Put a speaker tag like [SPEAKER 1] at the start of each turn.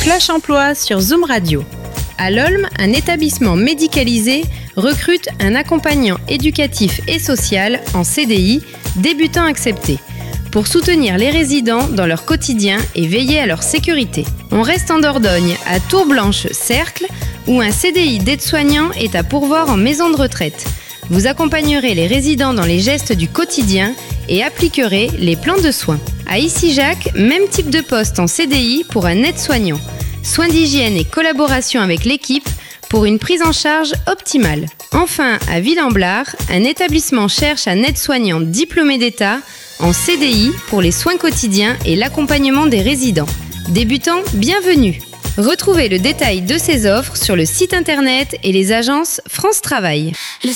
[SPEAKER 1] Flash Emploi sur Zoom Radio. À l'Olme, un établissement médicalisé recrute un accompagnant éducatif et social en CDI, débutant accepté, pour soutenir les résidents dans leur quotidien et veiller à leur sécurité. On reste en Dordogne, à Tour-Blanche-Cercle, où un CDI d'aide-soignant est à pourvoir en maison de retraite. Vous accompagnerez les résidents dans les gestes du quotidien et appliquerez les plans de soins. À Issy-Jacques, même type de poste en CDI pour un aide-soignant. Soins d'hygiène et collaboration avec l'équipe pour une prise en charge optimale. Enfin, à Ville-en-Blard, un établissement cherche un aide-soignant diplômé d'État en CDI pour les soins quotidiens et l'accompagnement des résidents. Débutants, bienvenue. Retrouvez le détail de ces offres sur le site internet et les agences France Travail.
[SPEAKER 2] Le